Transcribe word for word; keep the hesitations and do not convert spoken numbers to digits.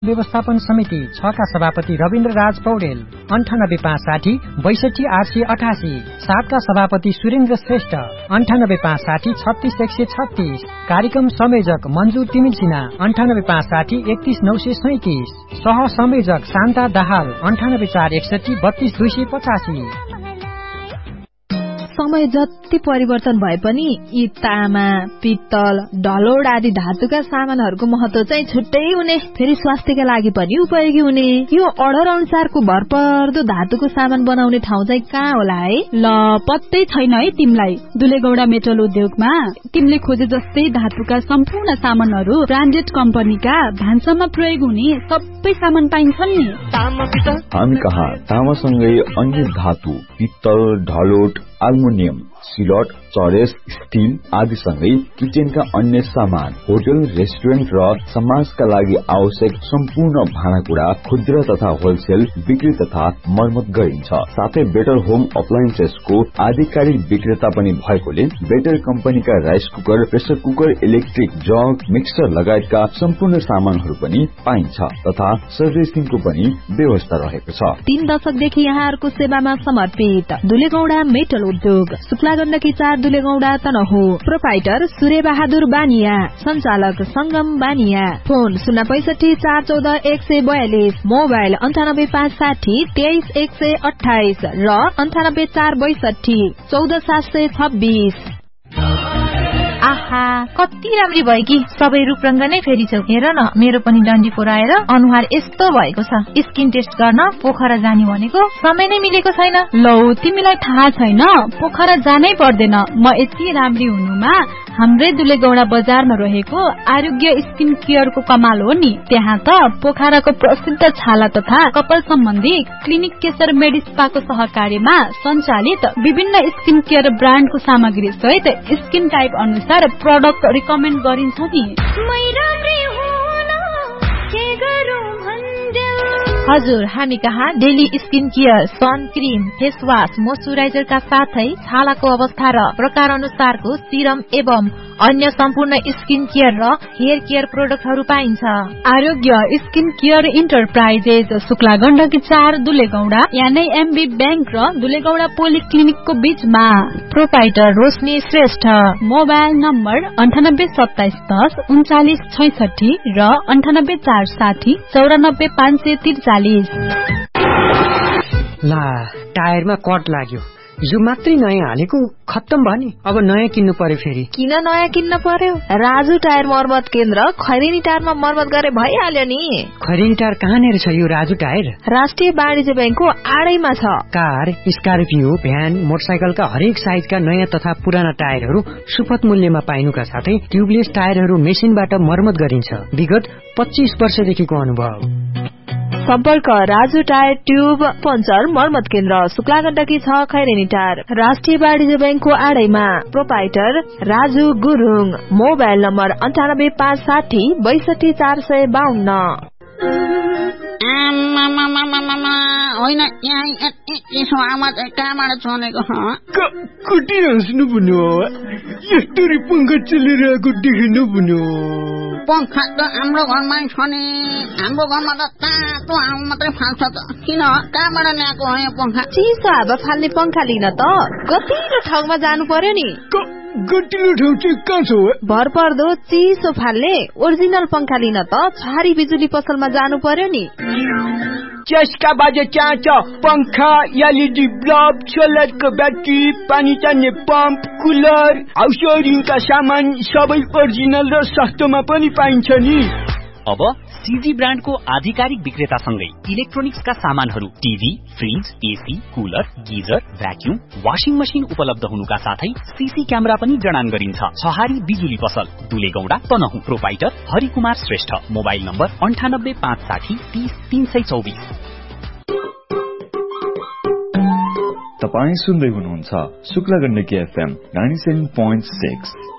व्यवस्थापन समिति छ का सभापति रविन्द्र राज पौडेल, अन्ठानब्बे पाँच साठी बैसठी आठ सय अठासी। सात का सभापति सुरेन्द्र श्रेष्ठ, अन्ठानब्बे पाँच साठी छत्तीस एक सय छत्तीस। कार्यक्रम संयोजक मन्जु तिमिल सिन्हा, अन्ठानब्बे पाँच साठी एकतीस नौ सय सैतिस। सह संयोजक शान्ता दाहाल, अन्ठानब्बे चार एकसठी बत्तीस दुई सय पचासी। समय जति परिवर्तन भए पनि यी तामा, पित्तल, ढलोड आदि धातुका सामानहरूको महत्व चाहिँ छुट्टै हुने, फेरि स्वास्थ्यका लागि पनि उपयोगी हुने। यो अर्डर अनुसारको भरपर्दो धातुको सामान बनाउने ठाउँ चाहिँ कहाँ होला है? ल पत्तै छैन है तिमीलाई। दुलेगौडा मेटल उद्योगमा तिमीले खोजे जस्तै धातुका सम्पूर्ण सामानहरू ब्रान्डेड कम्पनीका भान्सामा प्रयोग हुने सबै सामान पाइन्छन् नि। हामी कहाँ तामासँगै अन्य धातु, पित्तल, ढलोट, एल्युमिनियम, सिलट, चरेस, स्टील आदि सँगै किचनका अन्य सामान, होटल, रेस्टुरेन्ट र समाजका लागि आवश्यक सम्पूर्ण भाँडाकुँडा खुद्रा तथा होलसेल बिक्री तथा मर्मत गरिन्छ। साथै बेटर होम अप्लायन्सेसको आधिकारिक विक्रेता पनि भएकोले बेटर कम्पनीका rice cooker, pressure cooker, electric jug, mixer लगायतका सम्पूर्ण सामानहरू पनि पाइन्छ तथा सर्भिसिङको पनि व्यवस्था रहेको छ। तीन दशकदेखि यहाँहरूको सेवामा समर्पित दुलेगौडा मेटल उद्योग, शुक्ला गण्डकी चार दुलेगौडा तनहु। प्रोपाइटर सूर्य बहादुर बानिया, संचालक संगम बानिया। फोन शून्य पैसठी चार चौध एक सय बयालिस। मोबाइल अन्ठानब्बे पाँच साठी तेइस एक सय अठाइस र अन्ठानब्बे चार बैसठी चौध सात सय छब्बीस। आहा कति राम्री भयो कि सबै रूपरंग नै फेरिछौ। हेर न मेरो पनि डन्डी पोराएर अनुहार यस्तो भएको छ। स्किन टेस्ट गर्न पोखरा जाने भनेको समय नै मिलेको छैन। लौ तिमीलाई थाहा छैन पोखरा जानै पर्दैन। म यति राम्री हुनुमा हाम्रै दुलेगौडा बजारमा रहेको आरोग्य स्किन केयरको कमाल हो नि। त्यहाँ त पोखराको प्रसिद्ध छाला तथा कपाल सम्बन्धी क्लिनिक केशर मेडिस्पाको सहकार्यमा सञ्चालित विभिन्न स्किन केयर ब्रान्डको सामग्री सहित स्किन टाइप अनुसार प्रोडक्ट रिकमेन्ड गरिन्छ नि। हजुर हामी कहाँ daily skin care, sun cream, face wash, मोइस्चराइजरका साथै छालाको अवस्था र प्रकार अनुसारको सिरम एवं अन्य सम्पूर्ण स्किन केयर र हेयर केयर प्रोडक्टहरू पाइन्छ। आरोग्य skin care enterprises, Shukla Gandaki चार दुलेगौडा, यानै एमबी बैंक र दुलेगौडा पोलिक्लिनिकको बीचमा। प्रोपाइटर रोशनी श्रेष्ठ। मोबाइल नम्बर अन्ठानब्बे सत्ताइस दस उन्चालिस छैसठी र अन्ठानब्बे चार साठी चौरानब्बे पाँच सय त्रिचालिस। ला टायरमा कट लाग्यो, यो मात्रै नयाँ हालेको खत्तम भयो नि। अब नयाँ किन्नु पर्यो। फेरि किन नयाँ किन्न पर्यो? राजु टायर मर्मत केन्द्र खैरेनी टायरमा मर्मत गरे भइहाल्यो नि। खैरेनी टायर कहाँनिर छ यो राजु टायर? राष्ट्रिय वाणिज्य बैंकको आडैमा छ। कार, स्कर्पियो, भ्यान, मोटरसाइकलका हरेक साइजका नयाँ तथा पुराना टायरहरू सुपथ मूल्यमा पाइनुका साथै ट्युबलेस टायरहरू मेसिनबाट मर्मत गरिन्छ। विगत पच्चीस वर्षदेखिको अनुभव। सम्पर्क राजु टायर ट्युब पञ्चर मर्मत केन्द्र, शुक्ला गण्डकी छ खैरेनी टायर, राष्ट्रिय वाणिज्य बैंकको आडैमा। Proprietor Raju Gurung. Mobile number अन्ठानब्बे पाँच साठी बैसठी चार सय बाहन्न। होइन यसो आमा चाहिँ कहाँबाट छोनेको? कति हाँस्नु भन्यो? यस्तरी पंखा चलिरहेको देखिनु भन्यो? पंखा त हाम्रो घरमै छ नि। हाम्रो घरमा त तातो हावा मात्रै फाल्छ त। किन कहाँबाट ल्याएको हो यो पंखा? चिसो हावा फाल्ने पंखा लिन त गतिलो ठाउँमा जानु पर्यो नि। गतिलो ठाउँ चाहिँ कहाँ छ? भरपर्दो चिसो फाल्ने ओरिजिनल पंखा लिन त छहारी बिजुली पसलमा जानु पर्यो नि। चस्का बाजे चाँच, पंखा, एलईडी बल्ब, सोलरको ब्याट्री, पानी तान्ने पम्प, कुलर, हाउस वायरिङका सामान सबै ओरिजिनल र सस्तोमा पनि पाइन्छ नि। अब सीजी ब्रान्डको आधिकारिक विक्रेतासँगै इलेक्ट्रोनिक्सका सामानहरू TV, fridge, AC, cooler, geyser, vacuum, washing machine उपलब्ध हुनुका साथै सीसी क्यामेरा पनि जडान गरिन्छ। छहारी बिजुली पसल, दुलेगौडा Tanahun. Proprietor Harikumar Shrestha. Mobile number अन्ठानब्बे पाँच साठी तीस तीन सय चौबिस। तपाई सुन्दै हुनुहुन्छ Shukla Gandaki FM ninety seven point six.